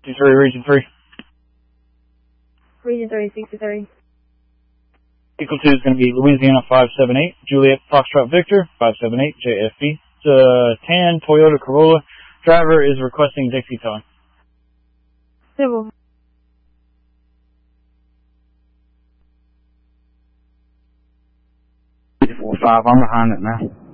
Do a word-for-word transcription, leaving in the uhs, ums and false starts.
sixty-three, Region three. Region three, sixty-three. Equal two is going to be Louisiana five seven eight, Juliet Foxtrot Victor, five seven eight, J F B. It's a tan Toyota Corolla. Driver is requesting Dixie towing. Civil. four five, I'm behind it now.